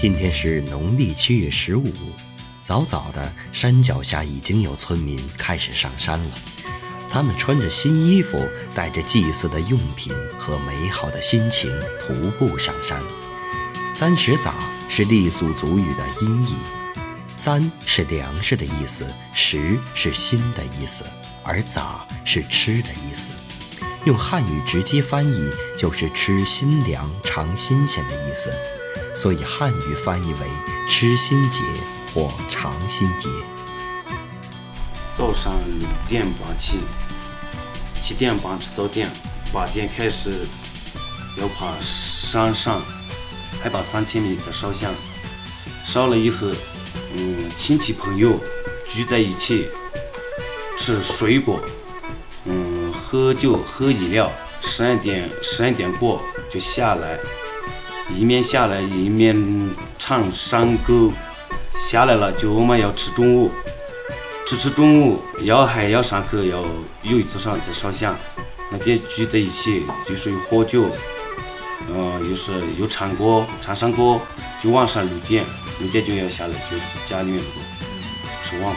今天是农历7月15，早早的，山脚下已经有村民开始上山了。他们穿着新衣服，带着祭祀的用品和美好的心情，徒步上山。30早是傈僳族语的音译，簪是粮食的意思，食是心的意思，而早是吃的意思。用汉语直接翻译就是吃新粮、尝新鲜的意思，所以汉语翻译为吃新节或尝新节。 早上6点半起，7点半吃早点，8点开始要爬山上，海拔3000米再烧香。烧了以后，亲戚朋友聚在一起吃水果，喝酒喝饮料，11点过就下来，一面下来一面唱山歌。下来了就我们要吃中午，吃中午还要上课，要有一组上再烧香。那边聚在一起就是有喝酒，有唱歌唱山歌，就晚上6点就要下来，就家里面吃晚饭。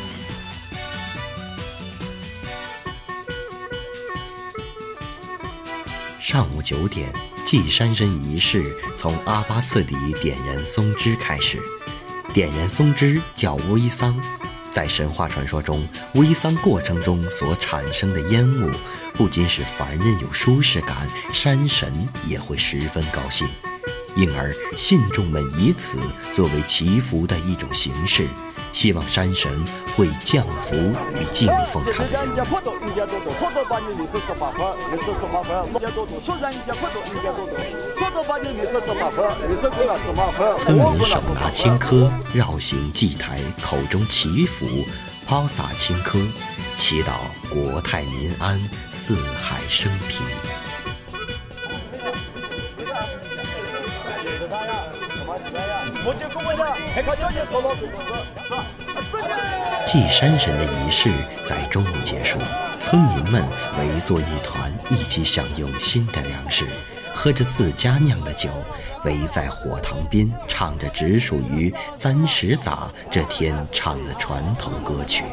上午9点，祭山神仪式从阿巴次第点燃松枝开始。点燃松枝叫煨桑，在神话传说中，煨桑过程中所产生的烟雾，不仅使凡人有舒适感，山神也会十分高兴。因而信众们以此作为祈福的一种形式，希望山神会降福与敬奉他的人。村民手拿青稞，绕行祭台，口中祈福，抛洒青稞，祈祷国泰民安，四海升平。祭山神的仪式在中午结束，村民们围坐一团，一起享用新的粮食，喝着自家酿的酒，围在火塘边，唱着只属于30早这天唱的传统歌曲。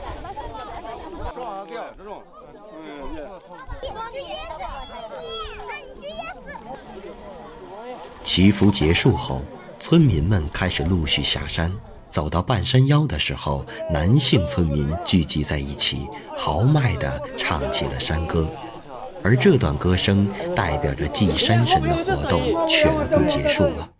祈福结束后，村民们开始陆续下山。走到半山腰的时候，男性村民聚集在一起，豪迈地唱起了山歌，而这段歌声代表着祭山神的活动全部结束了。